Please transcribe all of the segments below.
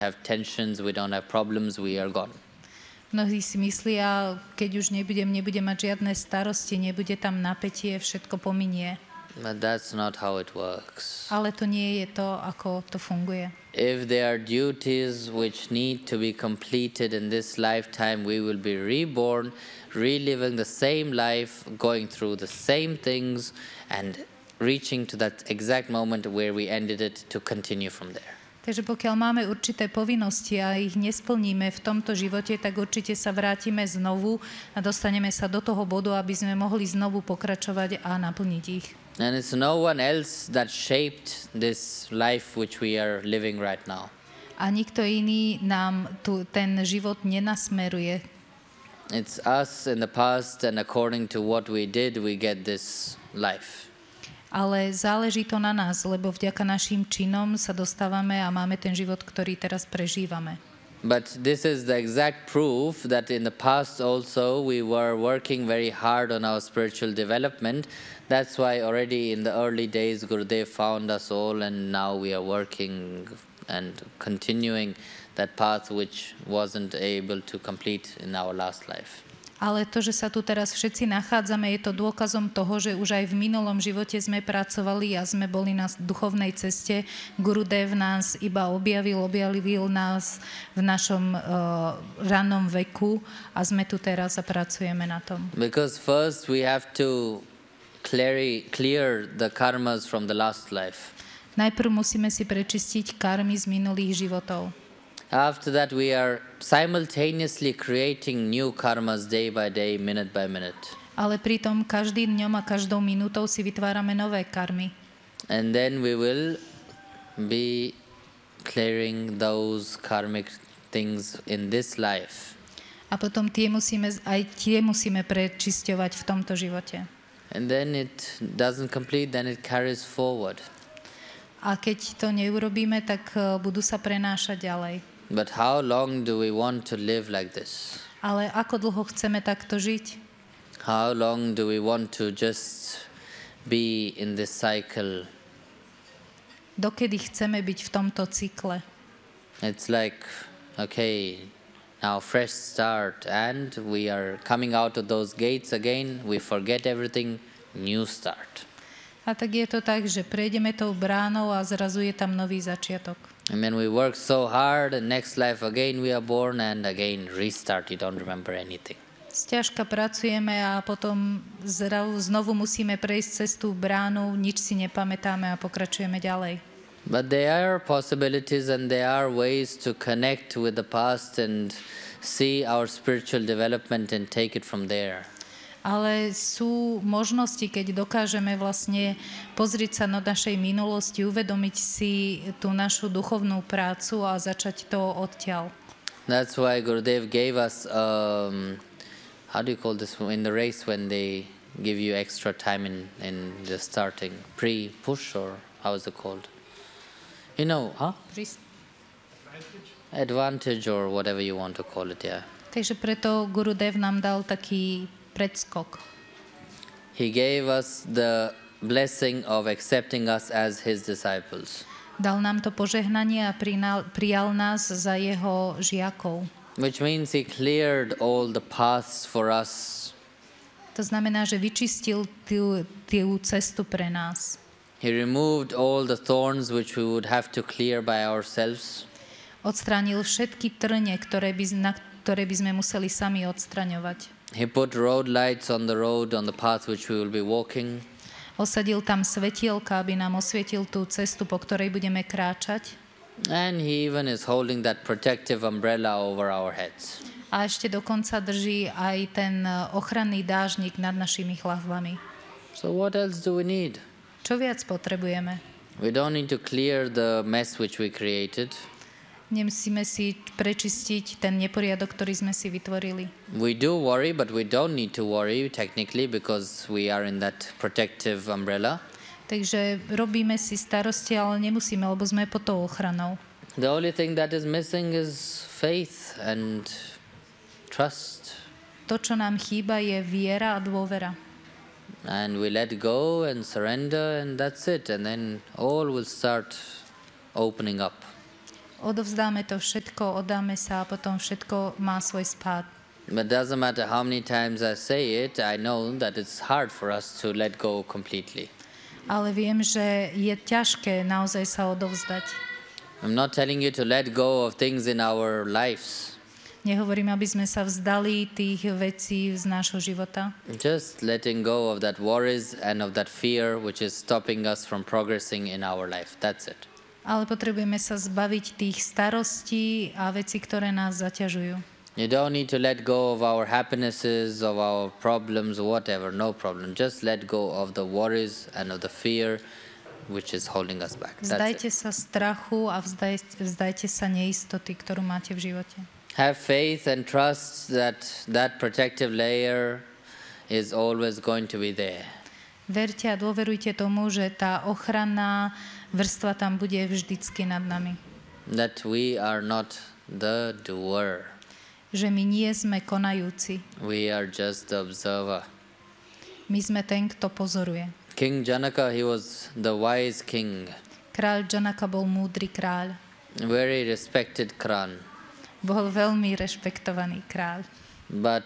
have tensions, we don't have problems, we are gone. Mnohí si myslia, keď už nebudem mať žiadne starosti, nebude tam napätie, všetko pominie. But that's not how it works. Ale to nie je to, ako to funguje. If there are duties which need to be completed in this lifetime, we will be reborn, reliving the same life, going through the same things, and reaching to that exact moment where we ended it to continue from there. Takže pokiaľ máme určité povinnosti a ich nesplníme v tomto živote, tak určite sa vrátime znovu a dostaneme sa do toho bodu, aby sme mohli znovu pokračovať a naplniť ich. And it's no one else that shaped this life which we are living right now. A nikto iný nám ten život nenasmeruje. It's us in the past, and according to what we did, we get this life. Ale záleží to na nás, lebo vďaka našim činom sa dostávame a máme ten život, ktorý teraz prežívame. But this is the exact proof that in the past also we were working very hard on our spiritual development. That's why already in the early days Gurudev found us all, and now we are working and continuing that path which wasn't able to complete in our last life. Ale to, že sa tu teraz všetci nachádzame, je to dôkazom toho, že už aj v minulom živote sme pracovali a sme boli na duchovnej ceste. Gurudev nás iba objavil nás v našom ranom veku a sme tu teraz a pracujeme na tom. Because first we have to clear the karmas from the last life. Najprv musíme si prečistiť karmy z minulých životov. After that, we are simultaneously creating new karmas day by day, minute by minute. Ale pritom každým dňom a každou minútou si vytvárame nové karmy. And then we will be clearing those karmic things in this life. A potom tie musíme prečisťovať v tomto živote. And then it doesn't complete, then it carries forward. A keď to neurobíme, tak budú sa prenášať ďalej. But how long do we want to live like this? Ale ako dlho chceme takto žiť? How long do we want to just be in this cycle? Dokedy chceme byť v tomto cykle? It's like, okay, now fresh start, and we are coming out of those gates again, we forget everything, new start. A tak je to tak, že prejdeme tou bránou a zrazu je tam nový začiatok. And then we work so hard, and next life again we are born, and again restart, you don't remember anything. Sťažka pracujeme a potom znovu musíme prejsť cez tú bránu, nič si nepamätáme a pokračujeme ďalej. But there are possibilities and there are ways to connect with the past and see our spiritual development and take it from there. Ale sú možnosti, keď dokážeme vlastne pozrieť sa na našej minulosti, uvedomiť si tú našu duchovnú prácu a začať to odtiaľ. That's why Gurudev gave us, how do you call this, in the race when they give you extra time in the starting, pre-push, or how is it called? You know, huh? Advantage or whatever you want to call it, yeah. Takže preto Gurudev nám dal taký predskok. He gave us the blessing of accepting us as his disciples. Dal nám to požehnanie a prijal nás za jeho žiakov. Which means he cleared all the paths for us. To znamená, že vyčistil tú cestu pre nás. He removed all the thorns which we would have to clear by ourselves. Odstránil všetky trne, ktoré by sme museli sami odstraňovať. He put road lights on the road, on the path which we will be walking. Osadil tam svetielka, aby nám osvietil tú cestu, po ktorej budeme kráčať. And he even is holding that protective umbrella over our heads. A ešte dokonca drží aj ten ochranný dážnik nad našimi hlavami. So what else do we need? Čo viac potrebujeme? We don't need to clear the mess which we created. Nemusíme si prečistiť ten neporiadok, ktorý sme si vytvorili. We do worry, but we don't need to worry technically because we are in that protective umbrella. Takže robíme si starosti, ale nemusíme, lebo sme pod tou ochranou. The only thing that is missing is faith and trust. To, čo nám chýba, je viera a dôvera. And we let go and surrender, and that's it. And then all will start opening up. Odovzdáme to všetko, oddáme sa a potom všetko má svoj spád. But doesn't matter how many times I say it, I know that it's hard for us to let go completely. Ale viem, že je ťažké naozaj sa odovzdať. I'm not telling you to let go of things in our lives. Nehovorím, aby sme sa vzdali tých vecí z nášho života. Just letting go of that worries and of that fear which is stopping us from progressing in our life. That's it. Ale potrebujeme sa zbaviť tých starostí a vecí, ktoré nás zaťažujú. You don't need to let go of our happinesses, of our problems, whatever. No problem. Just let go of the worries and of the fear which is holding us back. That's Vzdajte it. sa strachu a vzdajte sa neistoty, ktorú máte v živote. Have faith and trust that that protective layer is always going to be there. Verte a dôverujte tomu, že tá ochranná vrstva tam bude vždycky nad nami. That we are not the doer. Že my nie sme konajúci. We are just the observer. My sme ten, kto pozoruje. King Janaka, he was the wise king, Kráľ Janaka bol múdry kráľ. very respected Kran. Bol veľmi rešpektovaný kráľ. But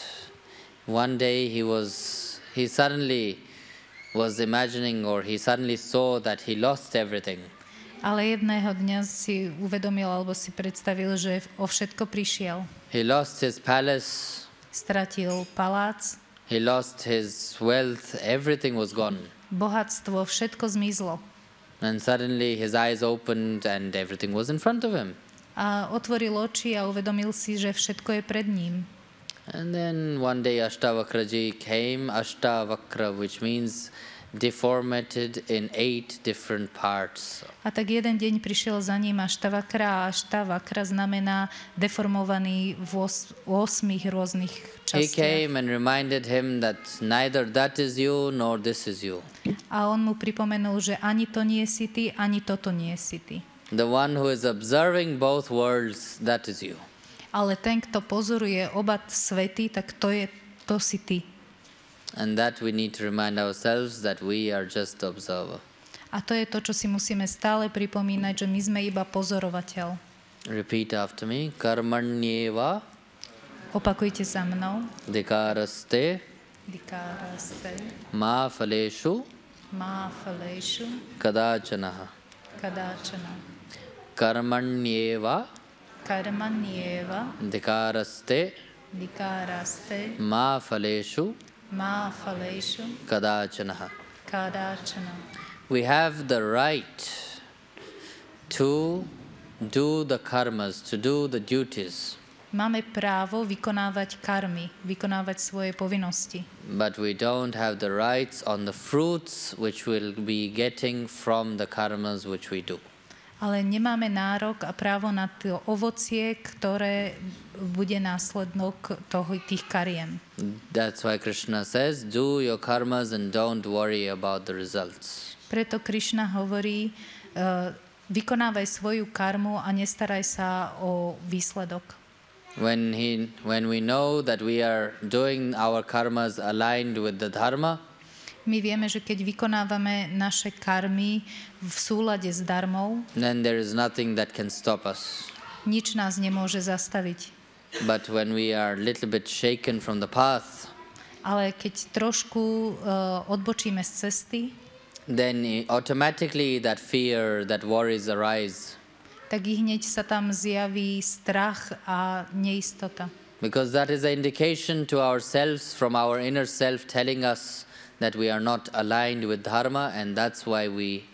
one day he suddenly was imagining, or he suddenly saw that he lost everything. Ale jedného dňa si uvedomil alebo si predstavil, že o všetko prišiel. He lost his palace, Stratil palác, he lost his wealth, everything was gone. bohatstvo, všetko zmizlo. And suddenly his eyes opened and everything was in front of him. A otvoril oči a uvedomil si, že všetko je pred ním. And then one day Ashtavakraji came, Ashtavakra, which means deformated in 8 different parts. A tak jeden deň prišiel za ním Aštavakra a Aštavakra znamená deformovaný v 8 rôznych He častiach. came and reminded him that neither that is you nor this is you. A on mu pripomenul, že ani to nie si ty, ani toto nie si ty. The one who is observing both worlds, that is you. Ale ten, kto pozoruje oba svety, tak to si ty. And that we need to remind ourselves that we are just the observer. A to je to, čo si musíme stále pripomínať, že my sme iba pozorovateľ. Repeat after me. Karmanyeva Opakujte za mnou. dikaraste Dikáraste, ma phaleshu má falejšu, kadachanaha. kadáčana. Karmanyeva Karmanieva, dikaraste dikáraste, ma phaleshu má falejšu, kadachanaha. kadáčana. We have the right to do the karmas, to do the duties, Máme právo vykonávať karmy, vykonávať svoje povinnosti. but we don't have the rights on the fruits which we'll be getting from the karmas which we do. Ale nemáme nárok a právo na to ovocie, ktoré bude následok tých kariem. That's why Krishna says, do your karmas and don't worry about the results. Preto Krišna hovorí, vykonávaj svoju karmu a nestaraj sa o výsledok. When we know that we are doing our karmas aligned with the dharma, My vieme, že keď vykonávame naše karmy v súlade s darmou, then there is nothing that can stop us. nič nás nemôže zastaviť. But when we are a little bit shaken from the path, Ale keď trošku odbočíme z cesty, then automatically that fear, that worries arise. tak i hneď sa tam zjaví strach a neistota. Because that is an indication to ourselves from our inner self telling us that we are not aligned with dharma, and that's why we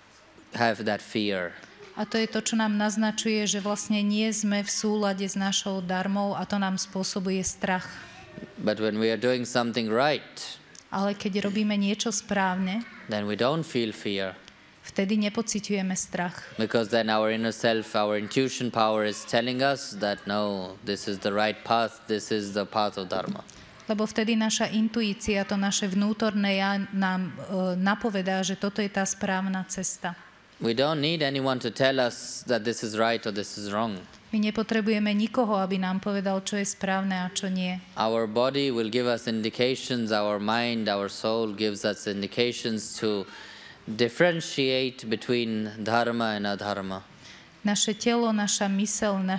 have that fear. A to je to, čo nám naznačuje, že vlastne nie sme v súlade s našou darmou a to nám spôsobuje strach. But when we are doing something right, Ale keď robíme niečo správne, then we don't feel fear. vtedy nepociťujeme strach. Because then our inner self, our intuition power is telling us that no, this is the right path, this is the path of dharma. Lebo vtedy naša intuícia, to naše vnútorné ja nám napovedá, že toto je tá správna cesta. We don't need anyone to tell us that this is right or this is wrong. My nepotrebujeme nikoho, aby nám povedal, čo je správne a čo nie. Our body will give us indications, our mind, our soul gives us indications to differentiate between dharma and adharma. Naše telo, naša mysel,